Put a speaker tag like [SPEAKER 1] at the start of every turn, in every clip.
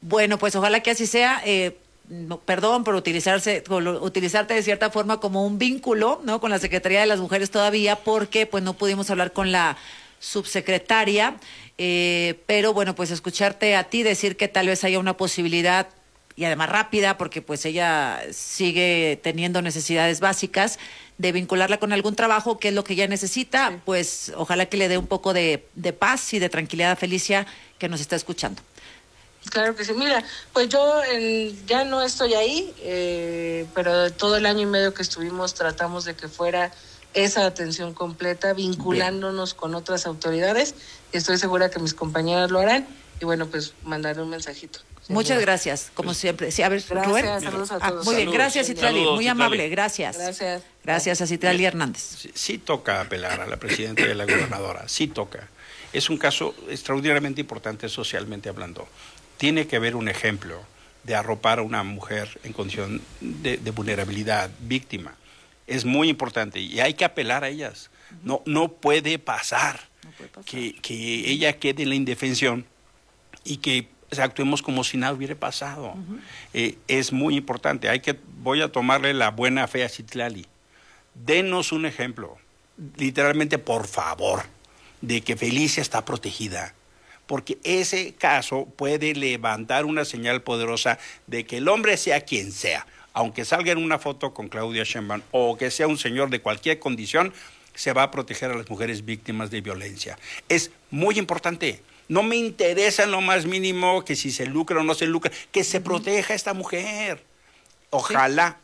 [SPEAKER 1] Bueno, pues ojalá que así sea. Perdón por utilizarte de cierta forma como un vínculo, ¿no? Con la Secretaría de las Mujeres todavía, porque pues no pudimos hablar con la subsecretaria, pero bueno, pues escucharte a ti decir que tal vez haya una posibilidad, y además rápida, porque pues ella sigue teniendo necesidades básicas, de vincularla con algún trabajo, que es lo que ella necesita, sí. Pues ojalá que le dé un poco de paz y de tranquilidad a Felicia, que nos está escuchando.
[SPEAKER 2] Claro que sí. Mira, pues yo ya no estoy ahí, pero todo el año y medio que estuvimos tratamos de que fuera esa atención completa, vinculándonos con otras autoridades. Estoy segura que mis compañeras lo harán. Y bueno, pues mandarle un mensajito.
[SPEAKER 1] Muchas gracias, como siempre. Sí, a ver,
[SPEAKER 2] gracias,
[SPEAKER 1] Rubén.
[SPEAKER 2] Saludos a todos.
[SPEAKER 1] Muy bien, gracias, Citlali. Muy
[SPEAKER 3] Citlali.
[SPEAKER 1] amable, gracias. Gracias a Citlali Hernández.
[SPEAKER 3] Sí toca apelar a la presidenta y a la gobernadora, sí toca. Es un caso extraordinariamente importante socialmente hablando. Tiene que haber un ejemplo de arropar a una mujer en condición de vulnerabilidad, víctima. Es muy importante y hay que apelar a ellas. No puede pasar, que ella quede en la indefensión y que actuemos como si nada hubiera pasado. Es muy importante. Voy a tomarle la buena fe a Citlali. Denos un ejemplo, literalmente, por favor, de que Felicia está protegida. Porque ese caso puede levantar una señal poderosa de que el hombre, sea quien sea, aunque salga en una foto con Claudia Sheinbaum o que sea un señor de cualquier condición, se va a proteger a las mujeres víctimas de violencia. Es muy importante. No me interesa en lo más mínimo que si se lucra o no se lucra, que se proteja a esta mujer. Ojalá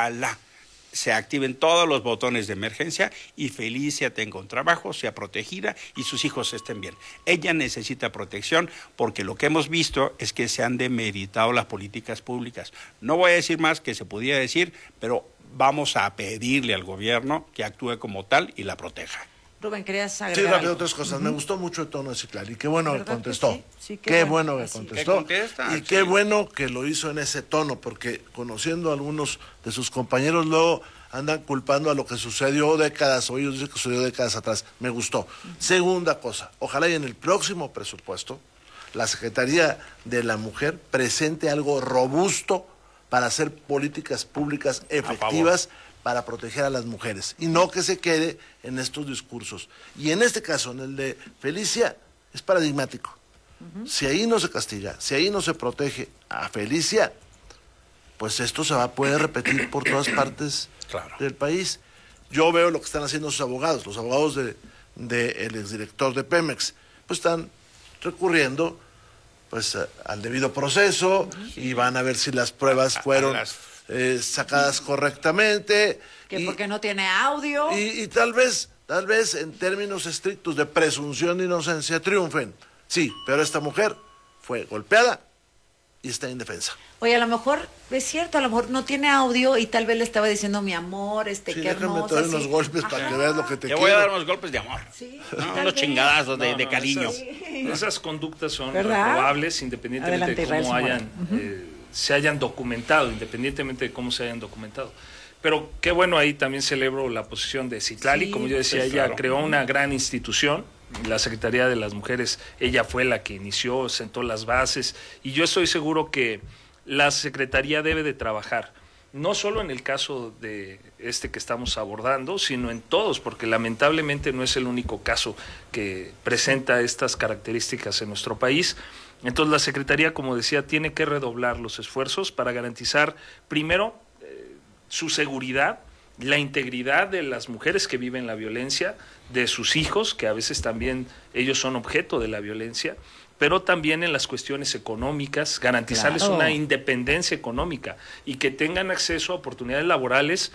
[SPEAKER 3] se activen todos los botones de emergencia y Felicia tenga un trabajo, sea protegida y sus hijos estén bien. Ella necesita protección porque lo que hemos visto es que se han demeritado las políticas públicas. No voy a decir más que se pudiera decir, pero vamos a pedirle al gobierno que actúe como tal y la proteja.
[SPEAKER 1] Rubén, ¿querías agregar?
[SPEAKER 4] Sí, rápido, tres cosas. Me gustó mucho el tono de Citlali. Qué bueno que contestó.
[SPEAKER 1] Que sí,
[SPEAKER 4] qué bueno que contestó. Y qué
[SPEAKER 3] sí.
[SPEAKER 4] bueno que lo hizo en ese tono, porque conociendo a algunos de sus compañeros, luego andan culpando a lo que sucedió décadas, o ellos dicen que sucedió décadas atrás. Me gustó. Segunda cosa, ojalá y en el próximo presupuesto, la Secretaría de la Mujer presente algo robusto para hacer políticas públicas efectivas para proteger a las mujeres y no que se quede en estos discursos. Y en este caso, en el de Felicia, es paradigmático. Si ahí no se castiga, si ahí no se protege a Felicia, pues esto se va a poder repetir por todas partes del país. Yo veo lo que están haciendo los abogados del exdirector de Pemex, pues están recurriendo pues al debido proceso y van a ver si las pruebas fueron sacadas correctamente.
[SPEAKER 1] Que porque no tiene audio.
[SPEAKER 4] Y tal vez en términos estrictos de presunción de inocencia triunfen. Sí, pero esta mujer fue golpeada y está indefensa.
[SPEAKER 1] Oye, a lo mejor, es cierto, a lo mejor no tiene audio y tal vez le estaba diciendo mi amor, qué hermosa.
[SPEAKER 4] Déjame te doy unos golpes para que veas lo que te quiero.
[SPEAKER 3] Te voy a dar unos golpes de amor.
[SPEAKER 1] Sí,
[SPEAKER 3] unos chingadazos de cariño.
[SPEAKER 5] Esas conductas son
[SPEAKER 1] ¿verdad?
[SPEAKER 5] Reprobables independientemente de cómo se hayan documentado, independientemente de cómo se hayan documentado. Pero qué bueno, ahí también celebro la posición de Citlali. Como yo decía, ella creó una gran institución. La Secretaría de las Mujeres, ella fue la que inició, sentó las bases, y yo estoy seguro que la Secretaría debe de trabajar, no solo en el caso de que estamos abordando, sino en todos, porque lamentablemente no es el único caso que presenta estas características en nuestro país. Entonces la Secretaría, como decía, tiene que redoblar los esfuerzos para garantizar, primero, su seguridad, la integridad de las mujeres que viven la violencia, de sus hijos, que a veces también ellos son objeto de la violencia, pero también en las cuestiones económicas, garantizarles una independencia económica y que tengan acceso a oportunidades laborales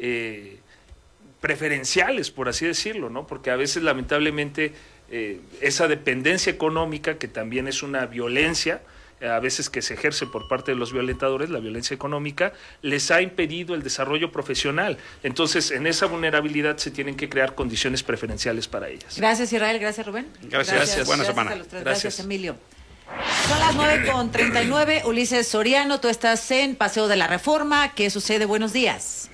[SPEAKER 5] preferenciales, por así decirlo, ¿no? Porque a veces, lamentablemente, esa dependencia económica, que también es una violencia, a veces que se ejerce por parte de los violentadores, la violencia económica, les ha impedido el desarrollo profesional. Entonces, en esa vulnerabilidad se tienen que crear condiciones preferenciales para ellas.
[SPEAKER 1] Gracias, Israel. Gracias, Rubén.
[SPEAKER 3] Gracias. Buena semana.
[SPEAKER 1] Gracias, Emilio. Son las 9:39. Ulises Soriano, tú estás en Paseo de la Reforma. ¿Qué sucede? Buenos días.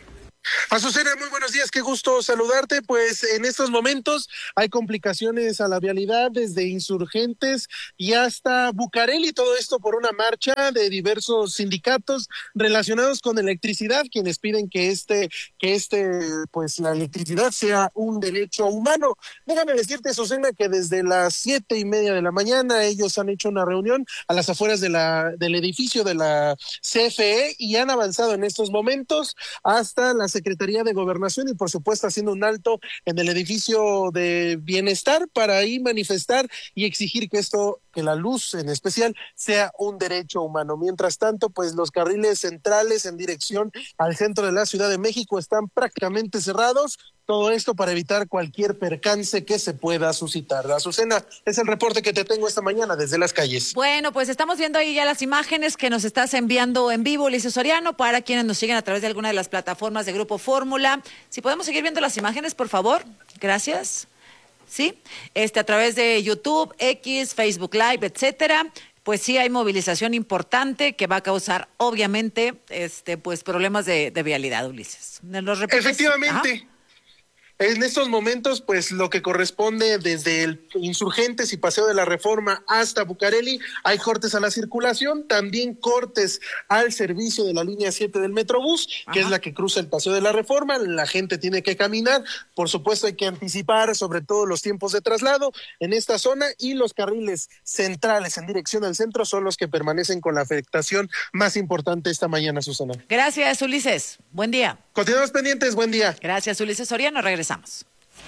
[SPEAKER 6] Azucena, muy buenos días, qué gusto saludarte. Pues en estos momentos hay complicaciones a la vialidad desde Insurgentes y hasta Bucareli, todo esto por una marcha de diversos sindicatos relacionados con electricidad, quienes piden que pues la electricidad sea un derecho humano. Déjame decirte, Azucena, que desde las 7:30 de la mañana ellos han hecho una reunión a las afueras del edificio de la CFE y han avanzado en estos momentos hasta la Secretaría de Gobernación y por supuesto haciendo un alto en el edificio de Bienestar para ahí manifestar y exigir que la luz en especial sea un derecho humano. Mientras tanto, pues los carriles centrales en dirección al centro de la Ciudad de México están prácticamente cerrados. Todo esto para evitar cualquier percance que se pueda suscitar. Azucena, es el reporte que te tengo esta mañana desde las calles.
[SPEAKER 1] Bueno, pues estamos viendo ahí ya las imágenes que nos estás enviando en vivo, Ulises Soriano, para quienes nos siguen a través de alguna de las plataformas de Grupo Fórmula. Si podemos seguir viendo las imágenes, por favor. Gracias. Sí, a través de YouTube, X, Facebook Live, etcétera. Pues sí hay movilización importante que va a causar, obviamente, pues problemas de vialidad, Ulises. ¿Los repites?
[SPEAKER 6] Efectivamente. Ajá. En estos momentos, pues lo que corresponde desde el Insurgentes y Paseo de la Reforma hasta Bucareli, hay cortes a la circulación, también cortes al servicio de la línea 7 del Metrobús, que es la que cruza el Paseo de la Reforma. La gente tiene que caminar, por supuesto hay que anticipar sobre todo los tiempos de traslado en esta zona, y los carriles centrales en dirección al centro son los que permanecen con la afectación más importante esta mañana, Susana.
[SPEAKER 1] Gracias, Ulises. Buen día.
[SPEAKER 6] Continuamos pendientes, buen día.
[SPEAKER 1] Gracias, Ulises Soriano. Regresamos.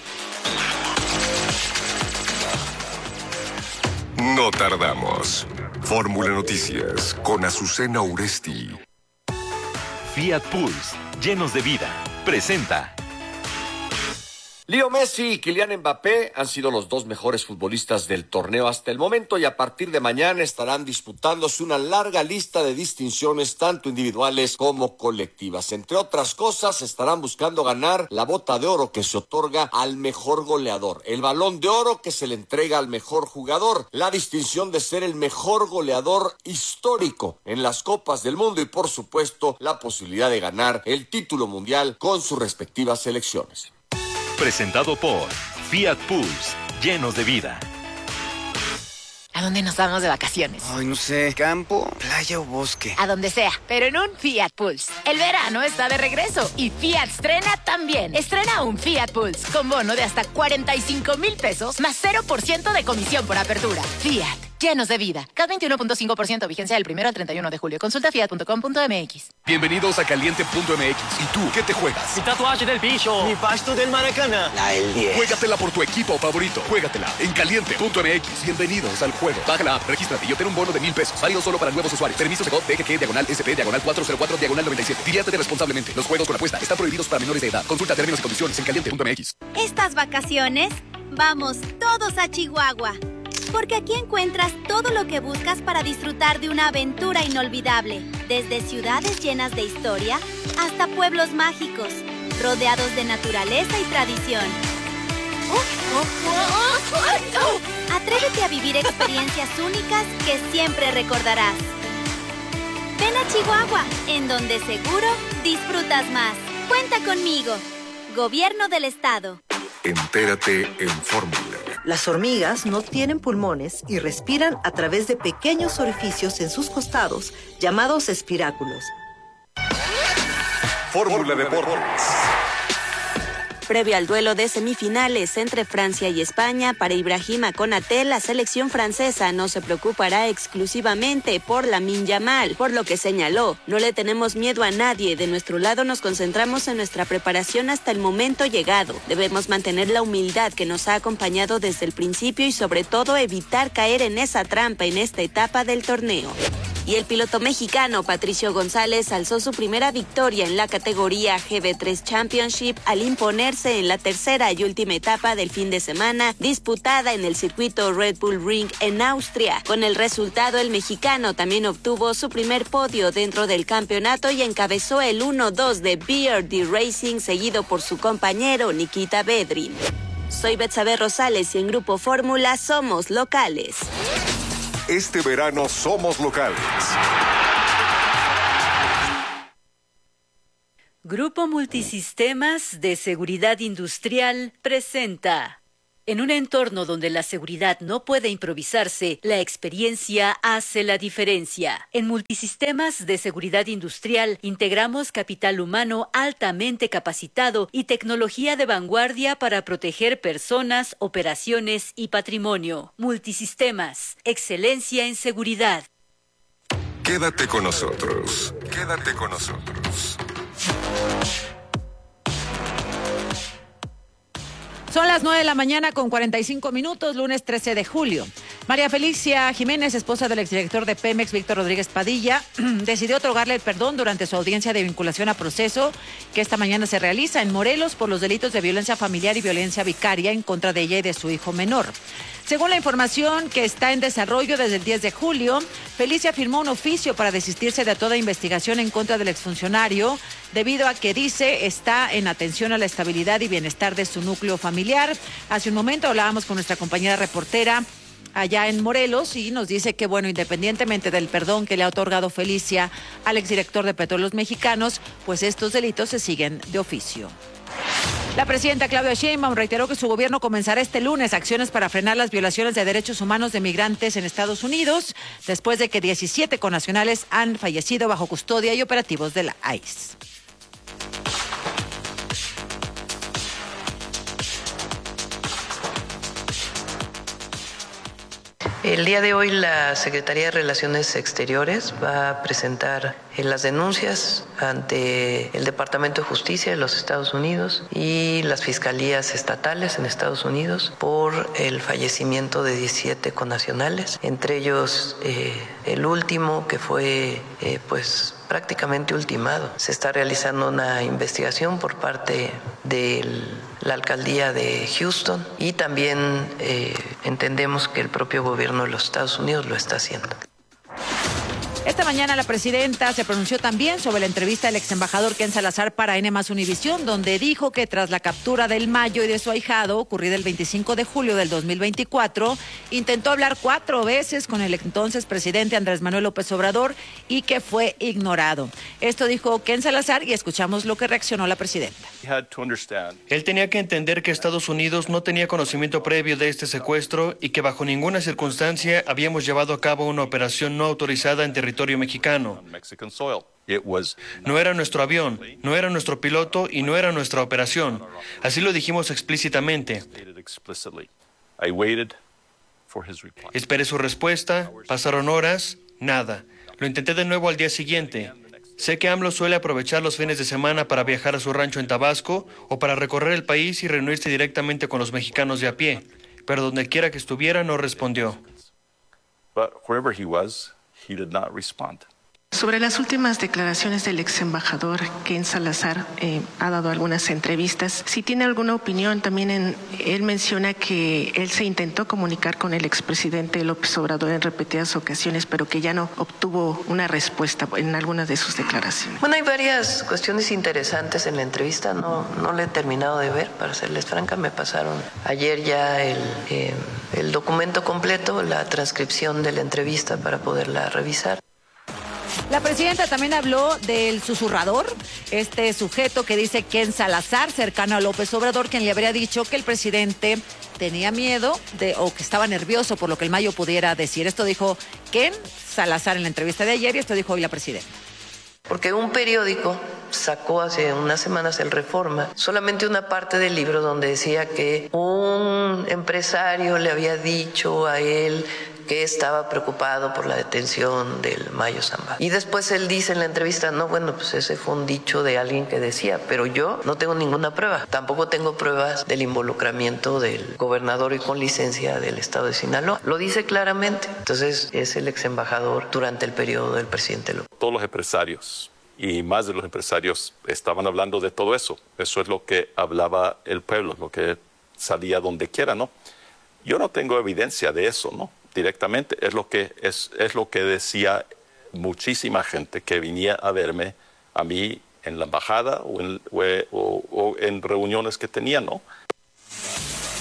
[SPEAKER 7] No tardamos. Fórmula Noticias con Azucena Uresti.
[SPEAKER 8] Fiat Pulse, llenos de vida, presenta.
[SPEAKER 9] Leo Messi y Kylian Mbappé han sido los dos mejores futbolistas del torneo hasta el momento y a partir de mañana estarán disputándose una larga lista de distinciones tanto individuales como colectivas. Entre otras cosas, estarán buscando ganar la Bota de Oro que se otorga al mejor goleador, el Balón de Oro que se le entrega al mejor jugador, la distinción de ser el mejor goleador histórico en las Copas del Mundo y por supuesto la posibilidad de ganar el título mundial con sus respectivas selecciones.
[SPEAKER 8] Presentado por Fiat Pulse, llenos de vida.
[SPEAKER 10] ¿A dónde nos vamos de vacaciones?
[SPEAKER 11] Ay, no sé, campo, playa o bosque.
[SPEAKER 10] A donde sea, pero en un Fiat Pulse. El verano está de regreso y Fiat estrena también. Estrena un Fiat Pulse con bono de hasta 45,000 pesos más 0% de comisión por apertura. Fiat, llenos de vida. CAT 21.5%, vigencia del 1 al 31 de julio. Consulta fiat.com.mx.
[SPEAKER 12] Bienvenidos a Caliente.mx. ¿Y tú qué te juegas?
[SPEAKER 13] Mi tatuaje del bicho.
[SPEAKER 14] Mi pasto del Maracaná.
[SPEAKER 12] La del 10. Juégatela por tu equipo favorito. Juégatela en Caliente.mx. Bienvenidos al juego. Baja la app, regístrate y obtén un bono de 1,000 pesos. Válido solo para nuevos usuarios. Permiso de DGG/SP/404/97. Diviértete responsablemente. Los juegos con apuesta están prohibidos para menores de edad. Consulta términos y condiciones en Caliente.mx.
[SPEAKER 15] Estas vacaciones, vamos todos a Chihuahua. Porque aquí encuentras todo lo que buscas para disfrutar de una aventura inolvidable. Desde ciudades llenas de historia hasta pueblos mágicos, rodeados de naturaleza y tradición. Atrévete a vivir experiencias únicas que siempre recordarás. Ven a Chihuahua, en donde seguro disfrutas más. Cuenta conmigo. Gobierno del Estado.
[SPEAKER 7] Entérate en Fórmula.
[SPEAKER 16] Las hormigas no tienen pulmones y respiran a través de pequeños orificios en sus costados, llamados espiráculos.
[SPEAKER 7] Fórmula Deportes.
[SPEAKER 17] Previo al duelo de semifinales entre Francia y España, para Ibrahima Konaté, la selección francesa no se preocupará exclusivamente por Lamine Yamal, por lo que señaló: no le tenemos miedo a nadie, de nuestro lado nos concentramos en nuestra preparación hasta el momento llegado. Debemos mantener la humildad que nos ha acompañado desde el principio y sobre todo evitar caer en esa trampa en esta etapa del torneo. Y el piloto mexicano Patricio González alzó su primera victoria en la categoría GB3 Championship al imponerse en la tercera y última etapa del fin de semana, disputada en el circuito Red Bull Ring en Austria. Con el resultado, el mexicano también obtuvo su primer podio dentro del campeonato y encabezó el 1-2 de BRD Racing, seguido por su compañero Nikita Bedrin. Soy Betsabe Rosales y en Grupo Fórmula somos locales.
[SPEAKER 7] Este verano somos locales.
[SPEAKER 13] Grupo Multisistemas de Seguridad Industrial presenta. En un entorno donde la seguridad no puede improvisarse, la experiencia hace la diferencia. En Multisistemas de Seguridad Industrial integramos capital humano altamente capacitado y tecnología de vanguardia para proteger personas, operaciones y patrimonio. Multisistemas, excelencia en seguridad.
[SPEAKER 7] Quédate con nosotros. Quédate con nosotros.
[SPEAKER 1] Son las 9 de la mañana con 45 minutos, lunes 13 de julio. María Felicia Jiménez, esposa del exdirector de Pemex, Víctor Rodríguez Padilla, decidió otorgarle el perdón durante su audiencia de vinculación a proceso que esta mañana se realiza en Morelos por los delitos de violencia familiar y violencia vicaria en contra de ella y de su hijo menor. Según la información que está en desarrollo desde el 10 de julio, Felicia firmó un oficio para desistirse de toda investigación en contra del exfuncionario, debido a que dice está en atención a la estabilidad y bienestar de su núcleo familiar. Hace un momento hablábamos con nuestra compañera reportera allá en Morelos y nos dice que, bueno, independientemente del perdón que le ha otorgado Felicia al exdirector de Petróleos Mexicanos, pues estos delitos se siguen de oficio. La presidenta Claudia Sheinbaum reiteró que su gobierno comenzará este lunes acciones para frenar las violaciones de derechos humanos de migrantes en Estados Unidos, después de que 17 connacionales han fallecido bajo custodia y operativos de la ICE.
[SPEAKER 14] El día de hoy la Secretaría de Relaciones Exteriores va a presentar las denuncias ante el Departamento de Justicia de los Estados Unidos y las fiscalías estatales en Estados Unidos por el fallecimiento de 17 connacionales, entre ellos el último que fue prácticamente ultimado. Se está realizando una investigación por parte de la alcaldía de Houston y también entendemos que el propio gobierno de los Estados Unidos lo está haciendo.
[SPEAKER 1] Esta mañana la presidenta se pronunció también sobre la entrevista del ex embajador Ken Salazar para N+ Univisión, donde dijo que tras la captura del Mayo y de su ahijado, ocurrida el 25 de julio del 2024, intentó hablar 4 veces con el entonces presidente Andrés Manuel López Obrador y que fue ignorado. Esto dijo Ken Salazar y escuchamos lo que reaccionó la presidenta.
[SPEAKER 18] Él tenía que entender que Estados Unidos no tenía conocimiento previo de este secuestro y que bajo ninguna circunstancia habíamos llevado a cabo una operación no autorizada en territorio mexicano. No era nuestro avión, no era nuestro piloto y no era nuestra operación. Así lo dijimos explícitamente. Esperé su respuesta, pasaron horas, nada. Lo intenté de nuevo al día siguiente. Sé que AMLO suele aprovechar los fines de semana para viajar a su rancho en Tabasco o para recorrer el país y reunirse directamente con los mexicanos de a pie, pero donde quiera que estuviera no respondió.
[SPEAKER 19] Sobre las últimas declaraciones del ex embajador Ken Salazar, ha dado algunas entrevistas. Si tiene alguna opinión, también él menciona que él se intentó comunicar con el expresidente López Obrador en repetidas ocasiones, pero que ya no obtuvo una respuesta en algunas de sus declaraciones.
[SPEAKER 14] Bueno, hay varias cuestiones interesantes en la entrevista, no la he terminado de ver, para serles franca. Me pasaron ayer ya el documento completo, la transcripción de la entrevista para poderla revisar.
[SPEAKER 1] La presidenta también habló del susurrador, este sujeto que dice Ken Salazar, cercano a López Obrador, quien le habría dicho que el presidente tenía miedo o que estaba nervioso por lo que el Mayo pudiera decir. Esto dijo Ken Salazar en la entrevista de ayer y esto dijo hoy la presidenta.
[SPEAKER 14] Porque un periódico sacó hace unas semanas, el Reforma, solamente una parte del libro donde decía que un empresario le había dicho a él que estaba preocupado por la detención del Mayo Zambada. Y después él dice en la entrevista, no, bueno, pues ese fue un dicho de alguien que decía, pero yo no tengo ninguna prueba. Tampoco tengo pruebas del involucramiento del gobernador y con licencia del estado de Sinaloa. Lo dice claramente. Entonces es el ex embajador durante el periodo del presidente López.
[SPEAKER 20] Todos los empresarios y más de los empresarios estaban hablando de todo eso. Eso es lo que hablaba el pueblo, lo que salía donde quiera, ¿no? Yo no tengo evidencia de eso, ¿no? Directamente es lo que decía muchísima gente que venía a verme a mí en la embajada o en reuniones que tenía, ¿no?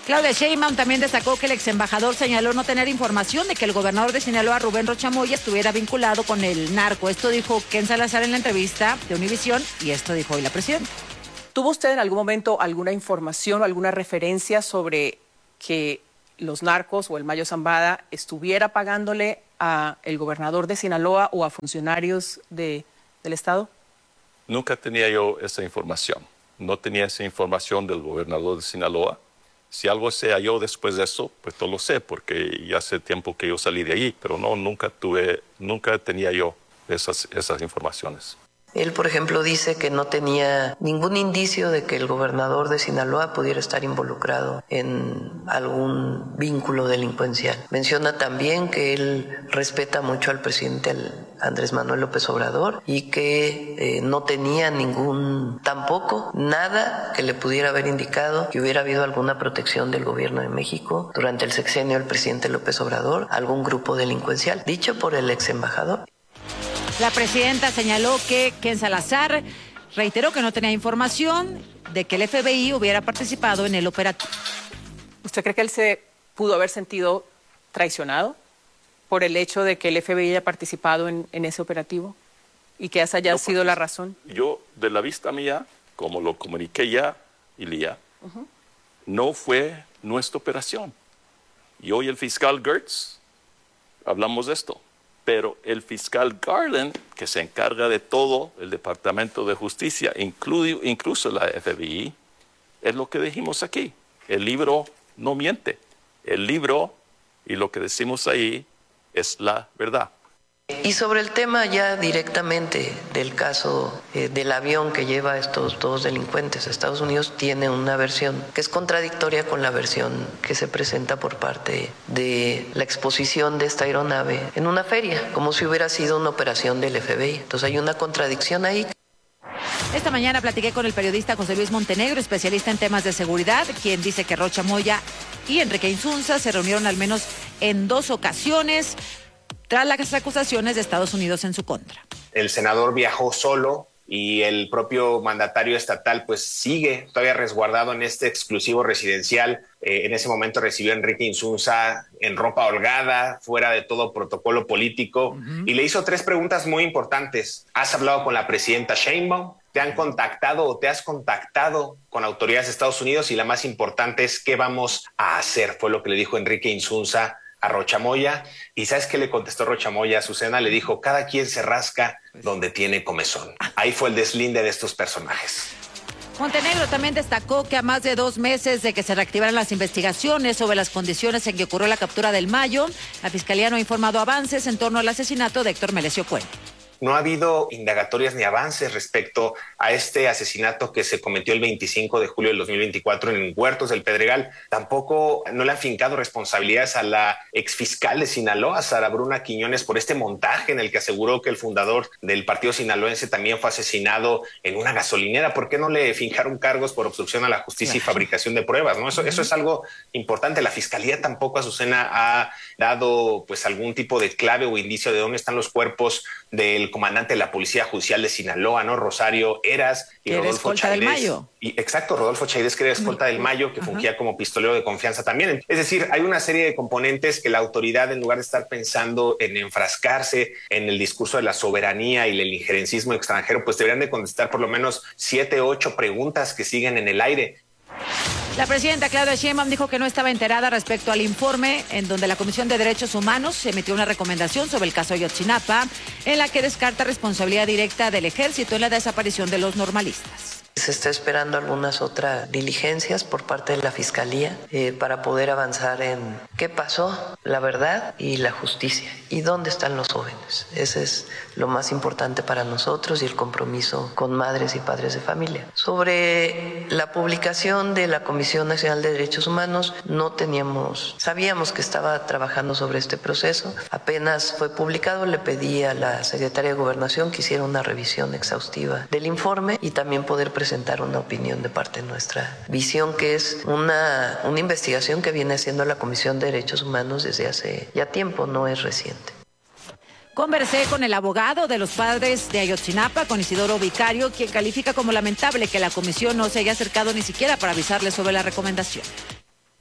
[SPEAKER 1] Claudia Sheinbaum también destacó que el ex embajador señaló no tener información de que el gobernador de Sinaloa, Rubén Rocha Moya, estuviera vinculado con el narco. Esto dijo Ken Salazar en la entrevista de Univisión y esto dijo hoy la presidenta.
[SPEAKER 21] ¿Tuvo usted en algún momento alguna información o alguna referencia sobre que los narcos o el Mayo Zambada estuviera pagándole a el gobernador de Sinaloa o a funcionarios del Estado?
[SPEAKER 20] Nunca tenía yo esa información. No tenía esa información del gobernador de Sinaloa. Si algo sé yo después de eso, pues no lo sé, porque ya hace tiempo que yo salí de allí, pero no, nunca tenía yo esas informaciones.
[SPEAKER 14] Él, por ejemplo, dice que no tenía ningún indicio de que el gobernador de Sinaloa pudiera estar involucrado en algún vínculo delincuencial. Menciona también que él respeta mucho al presidente Andrés Manuel López Obrador y que no tenía tampoco nada que le pudiera haber indicado que hubiera habido alguna protección del gobierno de México durante el sexenio del presidente López Obrador, algún grupo delincuencial, dicho por el ex embajador.
[SPEAKER 1] La presidenta señaló que Ken Salazar reiteró que no tenía información de que el FBI hubiera participado en el operativo.
[SPEAKER 21] ¿Usted cree que él se pudo haber sentido traicionado por el hecho de que el FBI haya participado en ese operativo y que esa haya sido la razón?
[SPEAKER 20] Yo, de la vista mía, como lo comuniqué ya, Ilia, no fue nuestra operación. Y hoy el fiscal Gertz, hablamos de esto. Pero el fiscal Garland, que se encarga de todo el Departamento de Justicia, incluso la FBI, es lo que dijimos aquí. El libro no miente. El libro y lo que decimos ahí es la verdad.
[SPEAKER 14] Y sobre el tema ya directamente del caso del avión que lleva a estos dos delincuentes a Estados Unidos, tiene una versión que es contradictoria con la versión que se presenta por parte de la exposición de esta aeronave en una feria, como si hubiera sido una operación del FBI. Entonces hay una contradicción ahí.
[SPEAKER 1] Esta mañana platiqué con el periodista José Luis Montenegro, especialista en temas de seguridad, quien dice que Rocha Moya y Enrique Insunza se reunieron al menos en 2 ocasiones tras las acusaciones de Estados Unidos en su contra.
[SPEAKER 22] El senador viajó solo y el propio mandatario estatal pues sigue todavía resguardado en este exclusivo residencial. En ese momento recibió a Enrique Insunza en ropa holgada, fuera de todo protocolo político, y le hizo 3 preguntas muy importantes. ¿Has hablado con la presidenta Sheinbaum? ¿Te han contactado o te has contactado con autoridades de Estados Unidos? Y la más importante es ¿qué vamos a hacer? Fue lo que le dijo Enrique Insunza a Rocha Moya. ¿Y sabes qué le contestó Rocha Moya a Azucena? Le dijo, cada quien se rasca donde tiene comezón. Ahí fue el deslinde de estos personajes.
[SPEAKER 1] Montenegro también destacó que a más de 2 meses de que se reactivaran las investigaciones sobre las condiciones en que ocurrió la captura del Mayo, la Fiscalía no ha informado avances en torno al asesinato de Héctor Melesio Cuen.
[SPEAKER 22] No ha habido indagatorias ni avances respecto a este asesinato que se cometió el 25 de julio del 2024 en Huertos del Pedregal. Tampoco no le han fincado responsabilidades a la exfiscal de Sinaloa, Sara Bruna Quiñones, por este montaje en el que aseguró que el fundador del partido sinaloense también fue asesinado en una gasolinera. ¿Por qué no le fincaron cargos por obstrucción a la justicia y fabricación de pruebas? ¿No? Eso es algo importante. La Fiscalía tampoco, Azucena, ha dado pues algún tipo de clave o indicio de dónde están los cuerpos del comandante de la Policía Judicial de Sinaloa, ¿no? Rosario Heras y Rodolfo Chairez. Del Mayo. Exacto, Rodolfo Chairez, que era escolta del Mayo, que fungía como pistolero de confianza también. Es decir, hay una serie de componentes que la autoridad, en lugar de estar pensando en enfrascarse en el discurso de la soberanía y el injerencismo extranjero, pues deberían de contestar por lo menos 7 u 8 preguntas que siguen en el aire.
[SPEAKER 1] La presidenta Claudia Sheinbaum dijo que no estaba enterada respecto al informe en donde la Comisión de Derechos Humanos emitió una recomendación sobre el caso Ayotzinapa, en la que descarta responsabilidad directa del ejército en la desaparición de los normalistas.
[SPEAKER 14] Se está esperando algunas otras diligencias por parte de la Fiscalía para poder avanzar en qué pasó, la verdad y la justicia, y dónde están los jóvenes. Ese es lo más importante para nosotros y el compromiso con madres y padres de familia. Sobre la publicación de la Comisión Nacional de Derechos Humanos, sabíamos que estaba trabajando sobre este proceso. Apenas fue publicado, le pedí a la Secretaría de Gobernación que hiciera una revisión exhaustiva del informe y también poder presentar una opinión de parte de nuestra visión, que es una investigación que viene haciendo la Comisión de Derechos Humanos desde hace ya tiempo, no es reciente.
[SPEAKER 1] Conversé con el abogado de los padres de Ayotzinapa, con Isidoro Vicario, quien califica como lamentable que la comisión no se haya acercado ni siquiera para avisarles sobre la recomendación.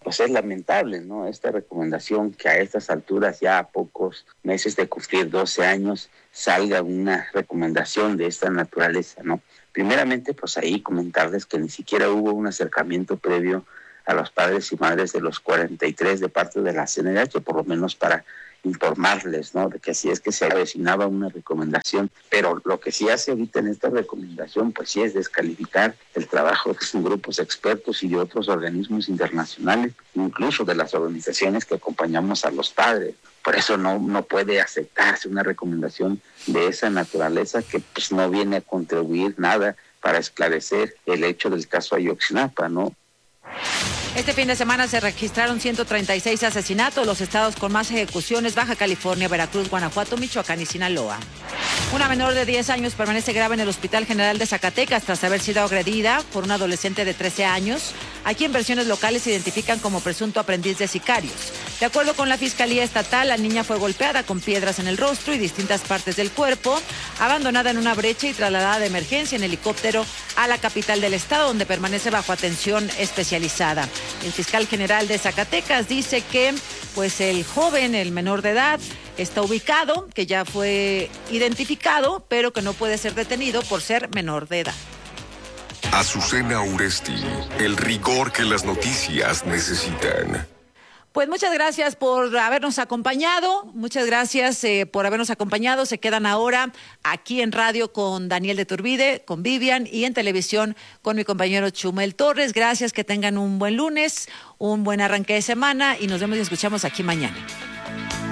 [SPEAKER 2] pues es lamentable, ¿no? Esta recomendación que a estas alturas, ya a pocos meses de cumplir 12 años, salga una recomendación de esta naturaleza, ¿no? Primeramente, pues ahí comentarles que ni siquiera hubo un acercamiento previo a los padres y madres de los 43 de parte de la CNDH, por lo menos para informarles, ¿no?, de que así es que se avecinaba una recomendación. Pero lo que sí hace ahorita en esta recomendación, pues sí es descalificar el trabajo de grupos expertos y de otros organismos internacionales, incluso de las organizaciones que acompañamos a los padres. Por eso no puede aceptarse una recomendación de esa naturaleza que pues no viene a contribuir nada para esclarecer el hecho del caso Ayotzinapa, ¿no?
[SPEAKER 1] Este fin de semana se registraron 136 asesinatos. Los estados con más ejecuciones: Baja California, Veracruz, Guanajuato, Michoacán y Sinaloa. Una menor de 10 años permanece grave en el Hospital General de Zacatecas tras haber sido agredida por un adolescente de 13 años, a quien versiones locales identifican como presunto aprendiz de sicarios. De acuerdo con la Fiscalía Estatal, la niña fue golpeada con piedras en el rostro y distintas partes del cuerpo, abandonada en una brecha y trasladada de emergencia en helicóptero a la capital del estado, donde permanece bajo atención especializada. El fiscal general de Zacatecas dice que pues el joven, el menor de edad, está ubicado, que ya fue identificado, pero que no puede ser detenido por ser menor de edad.
[SPEAKER 7] Azucena Uresti, el rigor que las noticias necesitan.
[SPEAKER 1] Pues muchas gracias por habernos acompañado, muchas gracias por habernos acompañado. Se quedan ahora aquí en radio con Daniel de Turbide, con Vivian, y en televisión con mi compañero Chumel Torres. Gracias, que tengan un buen lunes, un buen arranque de semana y nos vemos y escuchamos aquí mañana.